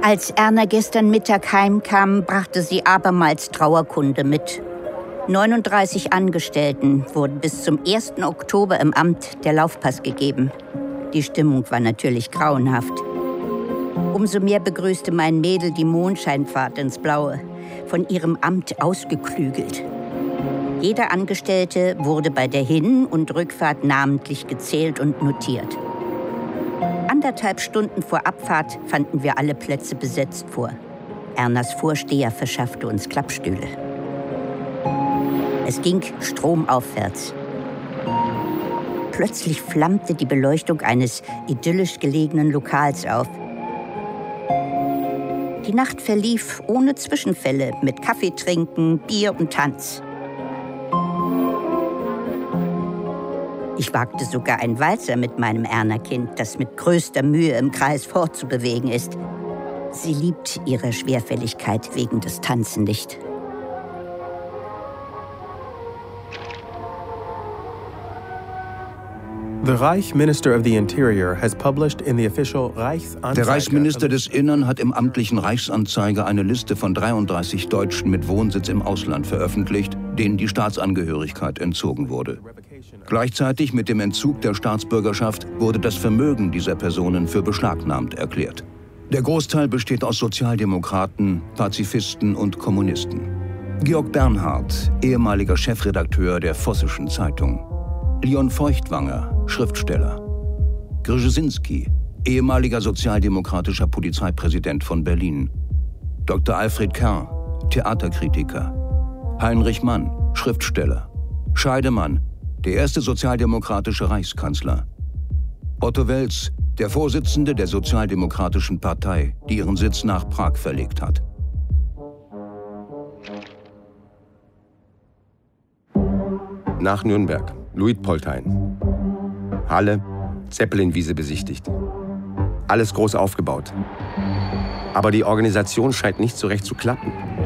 Als Erna gestern Mittag heimkam, brachte sie abermals Trauerkunde mit. 39 Angestellten wurden bis zum 1. Oktober im Amt der Laufpass gegeben. Die Stimmung war natürlich grauenhaft. Umso mehr begrüßte mein Mädel die Mondscheinfahrt ins Blaue, von ihrem Amt ausgeklügelt. Jeder Angestellte wurde bei der Hin- und Rückfahrt namentlich gezählt und notiert. 1,5 Stunden vor Abfahrt fanden wir alle Plätze besetzt vor. Ernas Vorsteher verschaffte uns Klappstühle. Es ging stromaufwärts. Plötzlich flammte die Beleuchtung eines idyllisch gelegenen Lokals auf. Die Nacht verlief ohne Zwischenfälle mit Kaffeetrinken, Bier und Tanz. Ich wagte sogar einen Walzer mit meinem Erna-Kind, das mit größter Mühe im Kreis fortzubewegen ist. Sie liebt ihre Schwerfälligkeit wegen des Tanzen nicht. Der Reichsminister des Innern hat im amtlichen Reichsanzeiger eine Liste von 33 Deutschen mit Wohnsitz im Ausland veröffentlicht, denen die Staatsangehörigkeit entzogen wurde. Gleichzeitig mit dem Entzug der Staatsbürgerschaft wurde das Vermögen dieser Personen für beschlagnahmt erklärt. Der Großteil besteht aus Sozialdemokraten, Pazifisten und Kommunisten. Georg Bernhard, ehemaliger Chefredakteur der Vossischen Zeitung. Leon Feuchtwanger, Schriftsteller. Grzezinski, ehemaliger sozialdemokratischer Polizeipräsident von Berlin. Dr. Alfred Kerr, Theaterkritiker. Heinrich Mann, Schriftsteller. Scheidemann, der erste sozialdemokratische Reichskanzler. Otto Welz, der Vorsitzende der Sozialdemokratischen Partei, die ihren Sitz nach Prag verlegt hat. Nach Nürnberg, Luitpoldhain. Halle, Zeppelinwiese besichtigt. Alles groß aufgebaut. Aber die Organisation scheint nicht so recht zu klappen.